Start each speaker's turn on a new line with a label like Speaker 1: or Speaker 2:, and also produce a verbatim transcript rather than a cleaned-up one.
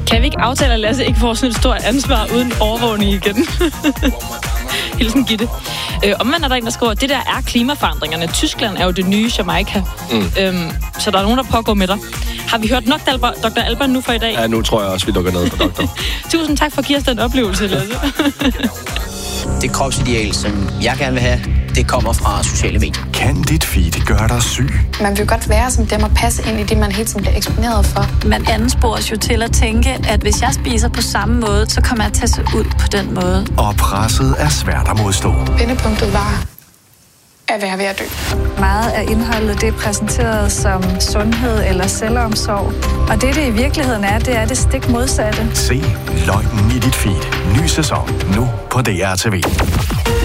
Speaker 1: Kan vi ikke aftale, at Lasse ikke får sådan et stort ansvar uden overvågning igen? Hilsen Gitte. Øh, omvendt er der en, der skriver, det der er klimaforandringerne. Tyskland er jo det nye Jamaica. Mm. Øhm, så der er nogen, der pågår med dig. Har vi hørt nok doktor Alban nu for i dag?
Speaker 2: Ja, nu tror jeg også, vi lukker ned på doktor.
Speaker 1: Tusind tak for at give os den oplevelse, Lasse.
Speaker 3: Det kropsideal, som jeg gerne vil have, det kommer fra sociale medier.
Speaker 4: Kan dit feed gøre dig syg?
Speaker 5: Man vil godt være som dem og passe ind i det, man hele tiden bliver eksponeret for.
Speaker 6: Man anspores jo til at tænke, at hvis jeg spiser på samme måde, så kommer jeg til at se ud på den måde.
Speaker 4: Og presset er svært at modstå.
Speaker 5: Vendepunktet var at være ved at dø.
Speaker 6: Meget af indholdet, det er præsenteret som sundhed eller selvomsorg. Og det, det i virkeligheden er, det er det stik modsatte.
Speaker 4: Se løgnen i dit feed. Ny sæson nu på D R T V.